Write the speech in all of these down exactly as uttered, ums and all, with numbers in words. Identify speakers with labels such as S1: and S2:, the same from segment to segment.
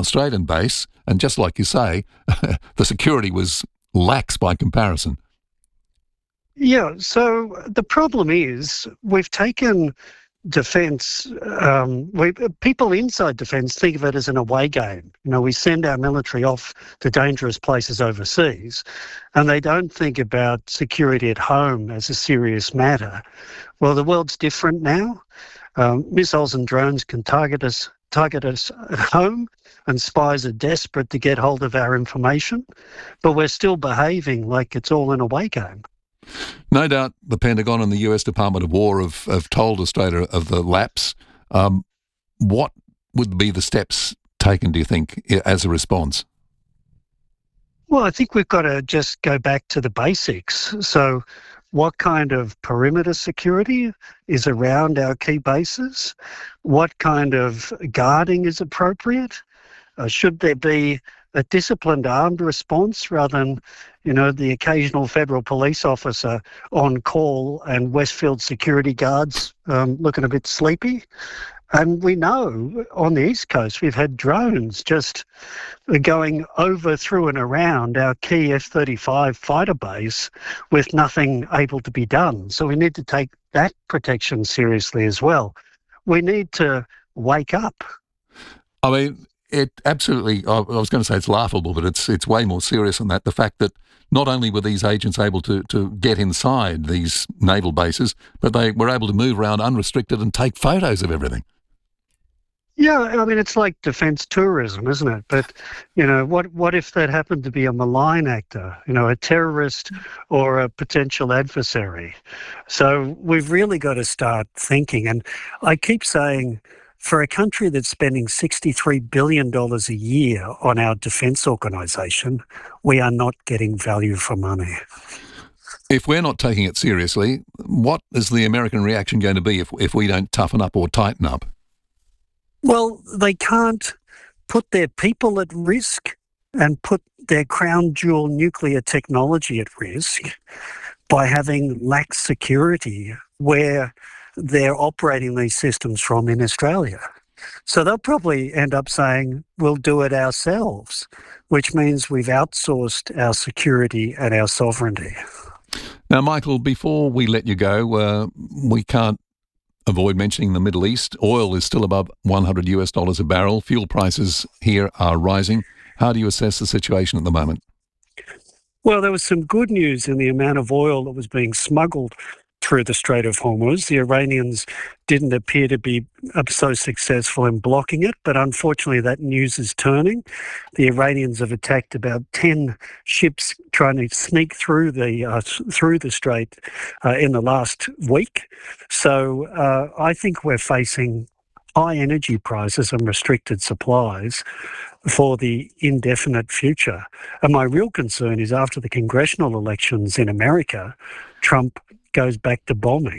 S1: Australian base, and just like you say, the security was lax by comparison.
S2: Yeah, so the problem is we've taken defence, um, we, people inside defence think of it as an away game. You know, we send our military off to dangerous places overseas, and they don't think about security at home as a serious matter. Well, the world's different now. Um, missiles and drones can target us, target us at home, and spies are desperate to get hold of our information, but we're still behaving like it's all an away game.
S1: No doubt the Pentagon and the U S Department of War have, have told Australia of the lapse. Um, what would be the steps taken, do you think, as a response?
S2: Well, I think we've got to just go back to the basics. So what kind of perimeter security is around our key bases? What kind of guarding is appropriate? Uh, should there be a disciplined armed response rather than, you know, the occasional federal police officer on call and Westfield security guards um, looking a bit sleepy? And we know on the East Coast we've had drones just going over, through and around our key F thirty-five fighter base with nothing able to be done. So we need to take that protection seriously as well. We need to wake up.
S1: I mean, it absolutely, I was going to say it's laughable, but it's it's way more serious than that. The fact that not only were these agents able to, to get inside these naval bases, but they were able to move around unrestricted and take photos of everything.
S2: Yeah, I mean, it's like defence tourism, isn't it? But, you know, what what if that happened to be a malign actor, you know, a terrorist or a potential adversary? So we've really got to start thinking. And I keep saying, for a country that's spending sixty-three billion dollars a year on our defence organisation, we are not getting value for money.
S1: If we're not taking it seriously, what is the American reaction going to be if, if we don't toughen up or tighten up?
S2: Well, they can't put their people at risk and put their crown jewel nuclear technology at risk by having lax security where they're operating these systems from in Australia. So they'll probably end up saying, we'll do it ourselves, which means we've outsourced our security and our sovereignty.
S1: Now, Michael, before we let you go, uh, we can't avoid mentioning the Middle East. Oil is still above one hundred US dollars a barrel. Fuel prices here are rising. How do you assess the situation at the moment?
S2: Well, there was some good news in the amount of oil that was being smuggled through the Strait of Hormuz. The Iranians didn't appear to be so successful in blocking it, but unfortunately that news is turning. The Iranians have attacked about ten ships trying to sneak through the uh, through the strait uh, in the last week. So uh, I think we're facing high energy prices and restricted supplies for the indefinite future. And my real concern is after the congressional elections in America, Trump goes back to bombing.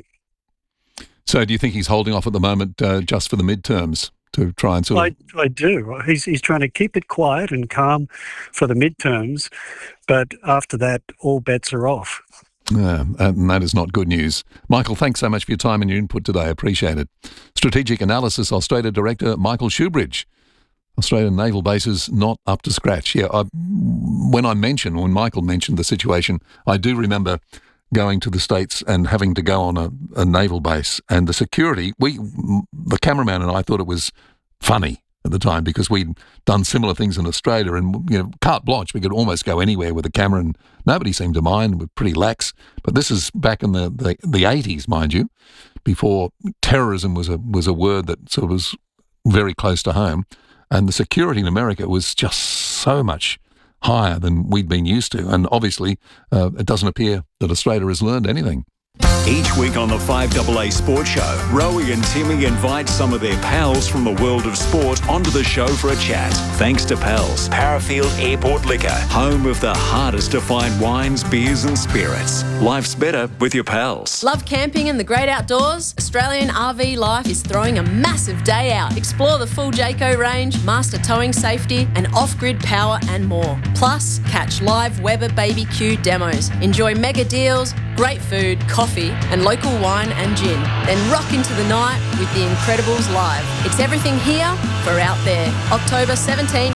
S1: So do you think he's holding off at the moment uh, just for the midterms to try and sort of...
S2: I, I do. He's, he's trying to keep it quiet and calm for the midterms, but after that, all bets are off.
S1: Yeah, and that is not good news. Michael, thanks so much for your time and your input today. I appreciate it. Strategic Analysis Australia Director Michael Shoebridge. Australian naval bases not up to scratch. Yeah, I, when I mentioned, when Michael mentioned the situation, I do remember going to the States and having to go on a, a naval base, and the security, we, the cameraman and I thought it was funny at the time because we'd done similar things in Australia and, you know, carte blanche, we could almost go anywhere with a camera and nobody seemed to mind. We're pretty lax. But this is back in the, the, the eighties, mind you, before terrorism was a, was a word that sort of was very close to home. And the security in America was just so much higher than we'd been used to. And obviously, uh, it doesn't appear that Australia has learned anything.
S3: Each week on the five A A Sports Show, Rowie and Timmy invite some of their pals from the world of sport onto the show for a chat. Thanks to Pals, Parafield Airport Liquor, home of the hardest to find wines, beers and spirits. Life's better with your pals.
S4: Love camping and the great outdoors? Australian R V Life is throwing a massive day out. Explore the full Jayco range, master towing safety and off-grid power and more. Plus, catch live Weber B B Q demos. Enjoy mega deals, great food, coffee and local wine and gin. Then rock into the night with The Incredibles live. It's everything here for out there. October seventeenth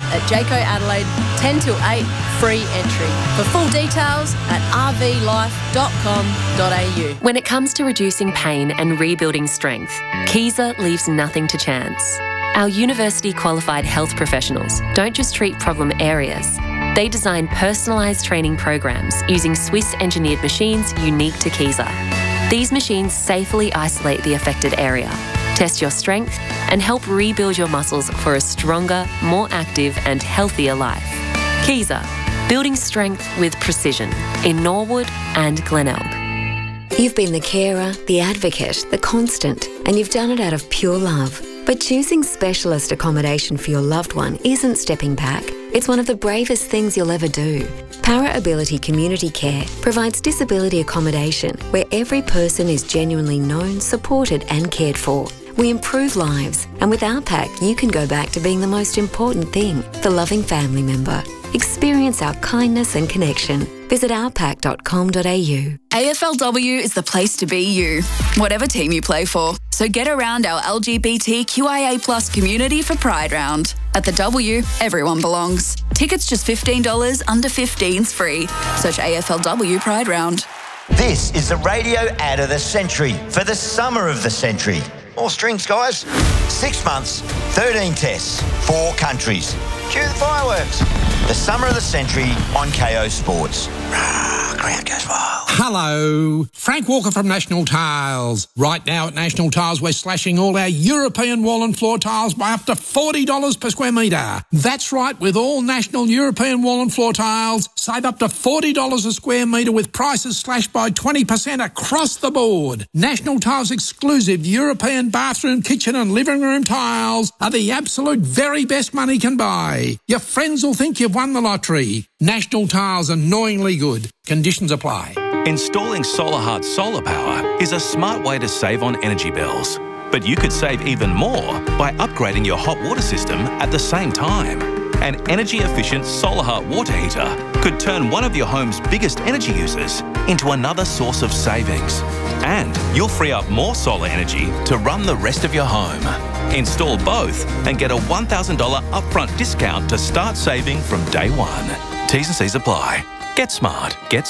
S4: at Jayco Adelaide, ten till eight, free entry. For full details at r v life dot com dot a u.
S5: When it comes to reducing pain and rebuilding strength, Kaiser leaves nothing to chance. Our university-qualified health professionals don't just treat problem areas. They design personalised training programs using Swiss-engineered machines unique to Kaiser. These machines safely isolate the affected area, test your strength, and help rebuild your muscles for a stronger, more active and healthier life. Kaiser, building strength with precision in Norwood and Glenelg.
S6: You've been the carer, the advocate, the constant, and you've done it out of pure love. But choosing specialist accommodation for your loved one isn't stepping back. It's one of the bravest things you'll ever do. Para Ability Community Care provides disability accommodation where every person is genuinely known, supported and cared for. We improve lives, and with our pack you can go back to being the most important thing, the loving family member. Experience our kindness and connection. Visit our pack dot com dot a u.
S7: A F L W is the place to be you, whatever team you play for. So get around our L G B T Q I A plus community for Pride Round. At the W, everyone belongs. Tickets just fifteen dollars, under fifteen's free. Search A F L W Pride Round.
S8: This is the radio ad of the century for the summer of the century. More strings, guys. Six months, thirteen tests, four countries. Cue the fireworks. The summer of the century on K O Sports. Rah, crowd goes wild.
S9: Hello, Frank Walker from National Tiles. Right now at National Tiles, we're slashing all our European wall and floor tiles by up to forty dollars per square metre. That's right, with all National European wall and floor tiles, save up to forty dollars a square metre with prices slashed by twenty percent across the board. National Tiles exclusive European bathroom, kitchen and living room tiles are the absolute very best money can buy. Your friends will think you've won the lottery. National Tiles, annoyingly good. Conditions apply.
S10: Installing SolarHeart solar power is a smart way to save on energy bills. But you could save even more by upgrading your hot water system at the same time. An energy-efficient SolarHeart water heater could turn one of your home's biggest energy users into another source of savings. And you'll free up more solar energy to run the rest of your home. Install both and get a one thousand dollars upfront discount to start saving from day one. T's and C's apply. Get smart. Get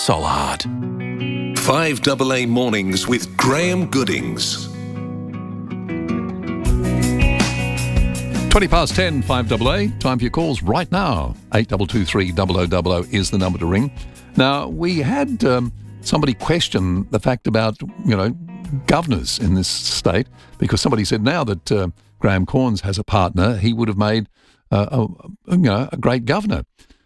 S10: SolarHeart.
S11: five A A Mornings with Graham Goodings.
S1: twenty past ten, five A A. Time for your calls right now. eight two two three zero zero zero zero is the number to ring. Now, we had um, somebody question the fact about, you know, governors in this state, because somebody said now that uh, Graham Corns has a partner, he would have made uh, a, you know, a great governor.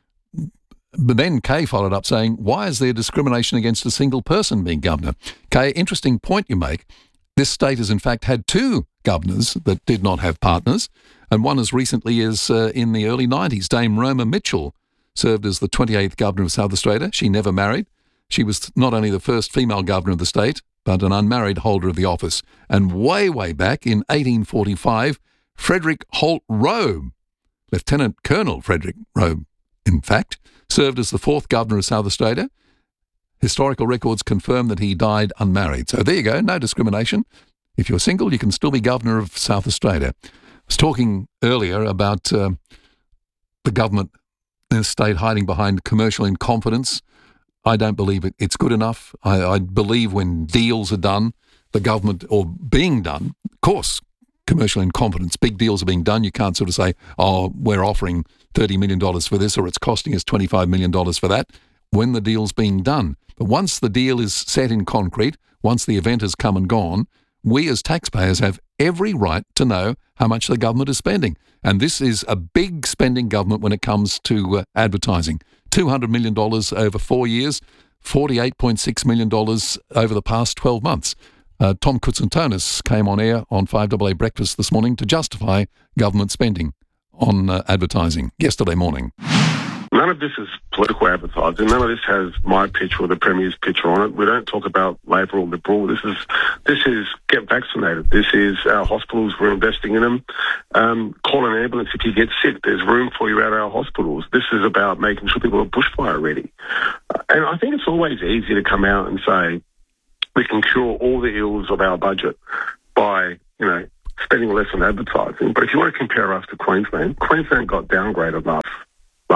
S1: But then Kay followed up saying, why is there discrimination against a single person being governor? Kay, interesting point you make. This state has in fact had two governors that did not have partners, and one as recently as uh, in the early nineties. Dame Roma Mitchell served as the twenty-eighth governor of South Australia. She never married. She was not only the first female governor of the state, but an unmarried holder of the office. And way, way back in eighteen forty-five, Frederick Holt Robe, Lieutenant Colonel Frederick Robe, in fact, served as the fourth governor of South Australia. Historical records confirm that he died unmarried. So there you go, no discrimination. If you're single, you can still be governor of South Australia. I was talking earlier about uh, the government in the state hiding behind commercial incompetence. I don't believe it, it's good enough. I, I believe when deals are done, the government, or being done, of course, commercial incompetence, big deals are being done. You can't sort of say, oh, we're offering thirty million dollars for this or it's costing us twenty-five million dollars for that, when the deal's being done. But once the deal is set in concrete, once the event has come and gone, we as taxpayers have every right to know how much the government is spending. And this is a big spending government when it comes to uh, advertising. two hundred million dollars over four years, forty-eight point six million dollars over the past twelve months. Uh, Tom Koutsantonis came on air on five A A Breakfast this morning to justify government spending on uh, advertising yesterday morning.
S12: None of this is political advertising. None of this has my picture or the Premier's picture on it. We don't talk about Labor or Liberal. This is this is get vaccinated. This is our hospitals. We're investing in them. Um, call an ambulance if you get sick. There's room for you at our hospitals. This is about making sure people are bushfire ready. Uh, and I think it's always easy to come out and say we can cure all the ills of our budget by, you know, spending less on advertising. But if you want to compare us to Queensland, Queensland got downgraded last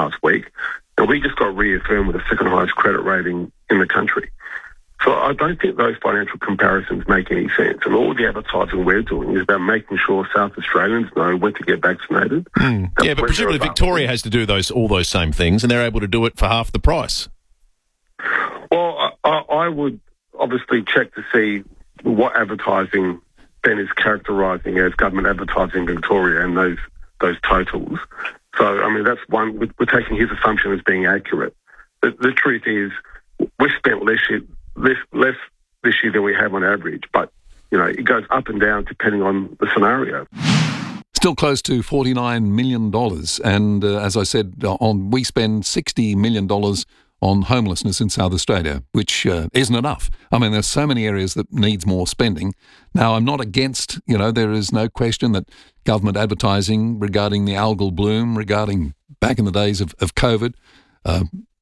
S12: last week, and we just got reaffirmed with the second highest credit rating in the country. So I don't think those financial comparisons make any sense. And all the advertising we're doing is about making sure South Australians know when to get vaccinated.
S13: Mm. Yeah, but presumably Victoria has to do those all those same things, and they're able to do it for half the price.
S12: Well, I, I, I would obviously check to see what advertising then is characterising as government advertising in Victoria and those those totals. So, I mean, that's one, we're taking his assumption as being accurate. The, the truth is, we've spent less, less, less this year than we have on average, but, you know, it goes up and down depending on the scenario.
S1: Still close to forty-nine million dollars. And uh, as I said, on we spend sixty million dollars on homelessness in South Australia, which uh, isn't enough. I mean, there's so many areas that needs more spending. Now, I'm not against, you know, there is no question that government advertising regarding the algal bloom, regarding back in the days of, of COVID, uh,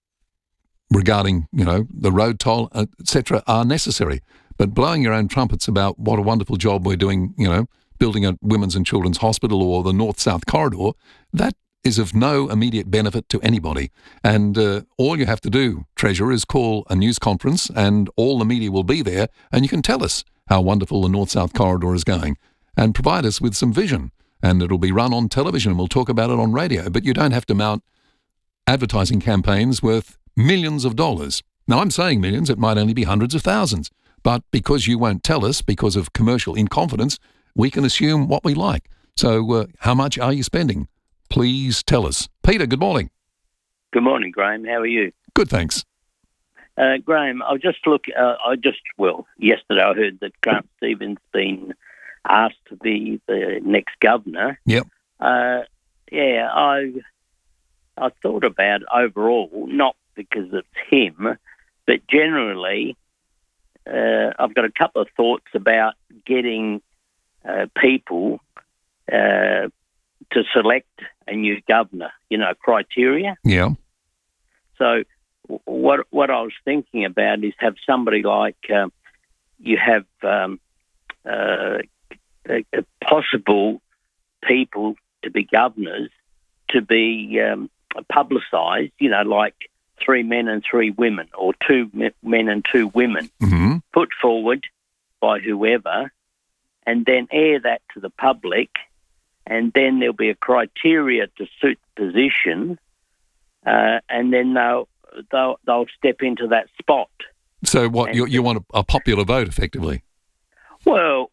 S1: regarding, you know, the road toll, et cetera, are necessary. But blowing your own trumpets about what a wonderful job we're doing, you know, building a women's and children's hospital or the North-South corridor, that is of no immediate benefit to anybody. And uh, all you have to do, Treasurer, is call a news conference and all the media will be there and you can tell us how wonderful the North-South corridor is going and provide us with some vision. And it'll be run on television and we'll talk about it on radio. But you don't have to mount advertising campaigns worth millions of dollars. Now, I'm saying millions, it might only be hundreds of thousands. But because you won't tell us, because of commercial incompetence, we can assume what we like. So uh, how much are you spending? Please tell us. Peter, good morning.
S14: Good morning, Graham. How are you?
S1: Good, thanks.
S14: Uh, Graham, I just look. Uh, I just well, yesterday I heard that Grant Stevens been asked to be the next governor.
S1: Yep.
S14: Uh, yeah, I I thought about it overall, not because it's him, but generally, uh, I've got a couple of thoughts about getting uh, people uh, to select a new governor, you know, criteria.
S1: Yeah.
S14: So what what I was thinking about is have somebody like um, you have um, uh, a, a possible people to be governors to be um, publicised, you know, like three men and three women or two men and two women
S1: mm-hmm.
S14: put forward by whoever and then air that to the public. And then there'll be a criteria to suit the position, uh, and then they'll, they'll they'll step into that spot.
S1: So what, you, you want a, a popular vote, effectively?
S14: Well,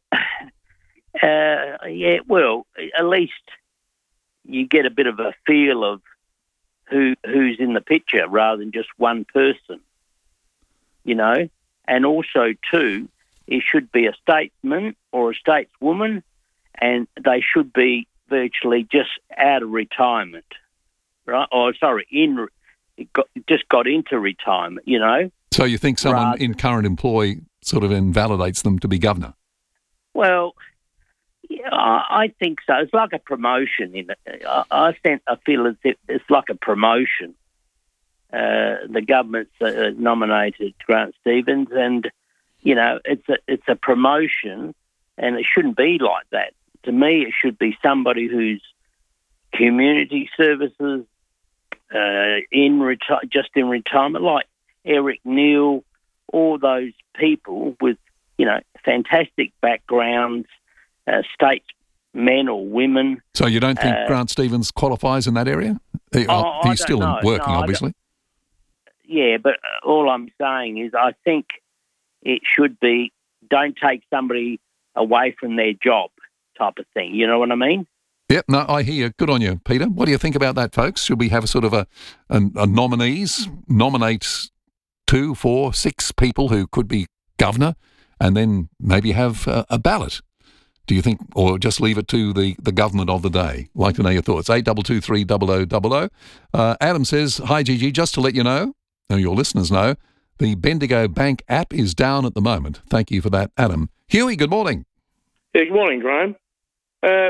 S14: uh, yeah, well, at least you get a bit of a feel of who who's in the picture rather than just one person, you know. And also, too, it should be a statesman or a stateswoman, and they should be virtually just out of retirement, right? Or sorry, in got, just got into retirement, you know.
S1: So you think someone
S14: Rather,
S1: in current employ sort of invalidates them to be governor?
S14: Well, yeah, I, I think so. It's like a promotion. In it. I, I think I feel as if it's like a promotion. Uh, the government's uh, nominated Grant Stevens, and you know, it's a it's a promotion. And it shouldn't be like that. To me, it should be somebody who's community services, uh, in reti- just in retirement, like Eric Neal, all those people with, you know, fantastic backgrounds, uh, statesmen or women.
S1: So you don't think
S14: uh,
S1: Grant Stevens qualifies in that area? He,
S14: oh,
S1: he's still
S14: know.
S1: working,
S14: no,
S1: obviously.
S14: Yeah, but all I'm saying is I think it should be, don't take somebody away from their job type of thing. You know what I mean?
S1: Yep, no, I hear you. Good on you, Peter. What do you think about that, folks? Should we have a sort of a, a, a nominees, nominate two, four, six people who could be governor and then maybe have a, a ballot? Do you think, or just leave it to the, the government of the day? Like to know your thoughts. eight two two three double oh double oh. Uh, Adam says, hi, Gigi, just to let you know, and your listeners know, the Bendigo Bank app is down at the moment. Thank you for that, Adam. Huey, good morning.
S15: Yeah, good morning, Graham. Uh,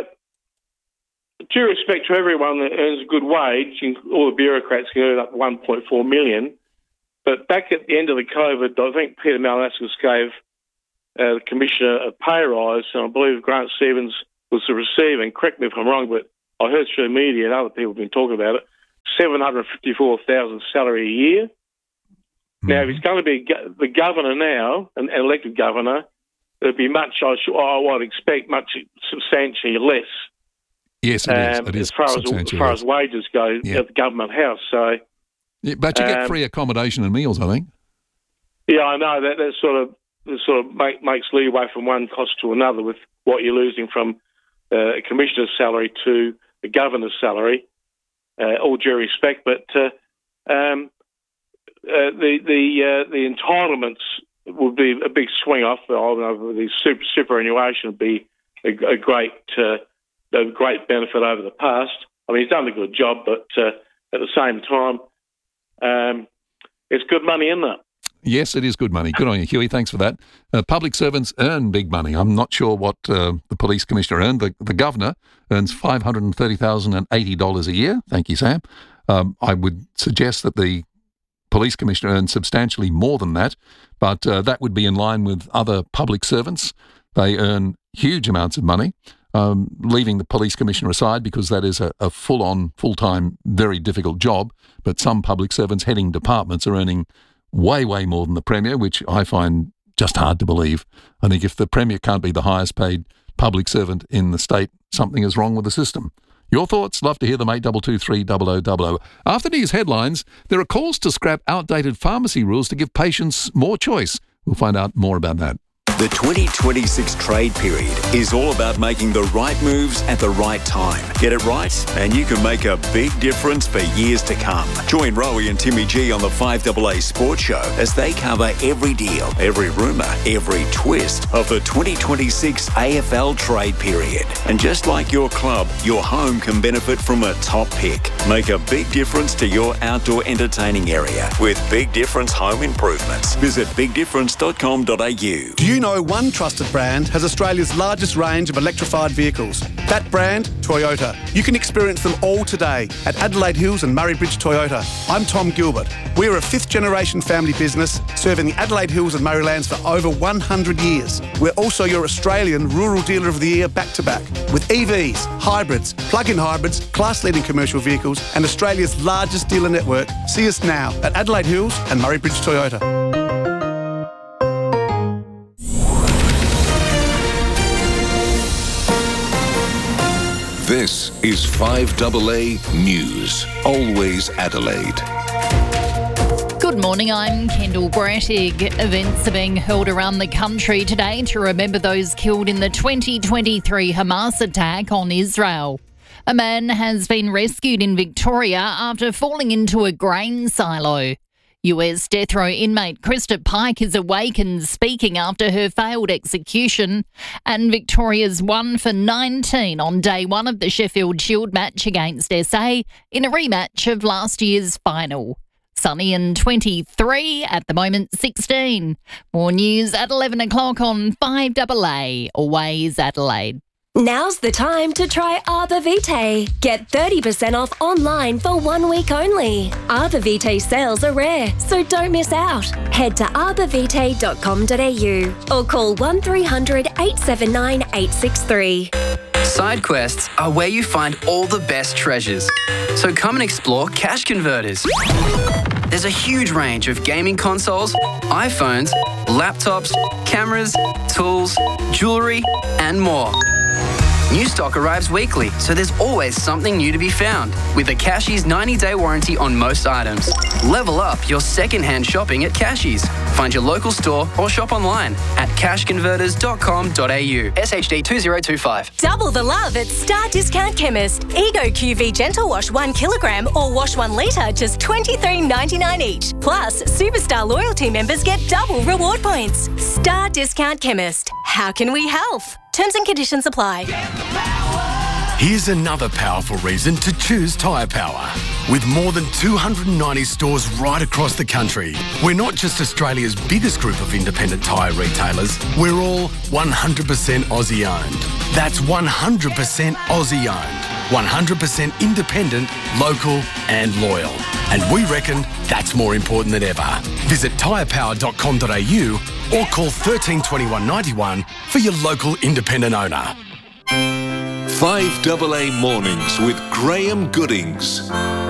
S15: due respect to everyone that earns a good wage, all the bureaucrats can earn up one point four million dollars, but back at the end of the COVID, I think Peter Malinauskas gave uh, the Commissioner a pay rise, and I believe Grant Stevens was to receive, and correct me if I'm wrong, but I heard through the media and other people have been talking about it, seven hundred fifty-four thousand salary a year. Mm. Now, if he's going to be go- the governor now, an, an elected governor, it'd be much, I, sh- I would expect, much substantially less.
S1: Yes, it is.
S15: Um,
S1: It is
S15: as far as
S1: substantially
S15: as far
S1: less.
S15: as wages go
S1: Yeah.
S15: at the government house. So,
S1: Yeah, but you get
S15: um,
S1: free accommodation and meals, I think.
S15: yeah, I know that that sort of that sort of make, makes leeway from one cost to another with what you're losing from uh, a commissioner's salary to the governor's salary. Uh, all due respect, but uh, um, uh, the the uh, the entitlements would be a big swing off. I don't know, the super, superannuation would be a, a great uh, a great benefit over the past. I mean, he's done a good job, but uh, at the same time, um, it's good money in that.
S1: Yes, it is good money. Good on you, Huey. Thanks for that. Uh, public servants earn big money. I'm not sure what uh, the police commissioner earned. The, the governor earns five hundred thirty thousand eighty dollars a year. Thank you, Sam. Um, I would suggest that the police commissioner earns substantially more than that, but uh, that would be in line with other public servants. They earn huge amounts of money, um, leaving the police commissioner aside because that is a, a full-on, full-time, very difficult job. But some public servants heading departments are earning way, way more than the Premier, which I find just hard to believe. I think if the Premier can't be the highest paid public servant in the state, something is wrong with the system. Your thoughts? Love to hear them, eight two two three double oh double oh. After these headlines, there are calls to scrap outdated pharmacy rules to give patients more choice. We'll find out more about that.
S3: The twenty twenty-six trade period is all about making the right moves at the right time. Get it right and you can make a big difference for years to come. Join Rowie and Timmy G on the five A A Sports Show as they cover every deal, every rumour, every twist of the twenty twenty-six A F L trade period. And just like your club, your home can benefit from a top pick. Make a big difference to your outdoor entertaining area with Big Difference Home Improvements. Visit big difference dot com dot a u.
S16: Do you know one trusted brand has Australia's largest range of electrified vehicles? That brand, Toyota. You can experience them all today at Adelaide Hills and Murray Bridge Toyota. I'm Tom Gilbert. We're a fifth generation family business serving the Adelaide Hills and Murraylands for over one hundred years. We're also your Australian Rural Dealer of the Year back to back with E Vs, hybrids, plug-in hybrids, class-leading commercial vehicles and Australia's largest dealer network. See us now at Adelaide Hills and Murray Bridge Toyota.
S11: This is five A A News. Always Adelaide.
S17: Good morning, I'm Kendall Brattig. Events are being held around the country today to remember those killed in the twenty twenty-three Hamas attack on Israel. A man has been rescued in Victoria after falling into a grain silo. U S death row inmate Krista Pike is awake and speaking after her failed execution. And Victoria's one for nineteen on day one of the Sheffield Shield match against S A in a rematch of last year's final. Sunny and twenty-three, at the moment sixteen. More news at eleven o'clock on five A A, always Adelaide.
S18: Now's the time to try Arbor Vitae. Get thirty percent off online for one week only. Arbor Vitae sales are rare, so don't miss out. Head to arbor vitae dot com dot a u or call one three hundred eight seven nine eight six three.
S19: Side quests are where you find all the best treasures. So come and explore Cash Converters. There's a huge range of gaming consoles, iPhones, laptops, cameras, tools, jewellery, and more. New stock arrives weekly, so there's always something new to be found. With a Cashies ninety day warranty on most items. Level up your second-hand shopping at Cashies. Find your local store or shop online at cash converters dot com dot a u. S H D two zero two five.
S18: Double the love at Star Discount Chemist. Ego Q V Gentle Wash one kilogram or wash one litre, just twenty-three ninety-nine each. Plus, Superstar loyalty members get double reward points. Star Discount Chemist. How can we help? Terms and conditions apply.
S20: Here's another powerful reason to choose Tyre Power. With more than two hundred ninety stores right across the country, we're not just Australia's biggest group of independent tyre retailers, we're all one hundred percent Aussie owned. That's one hundred percent Aussie owned, one hundred percent independent, local and loyal. And we reckon that's more important than ever. Visit tyre power dot com dot a u or call thirteen twenty-one ninety-one for your local independent owner.
S11: five A A Mornings with Graham Goodings.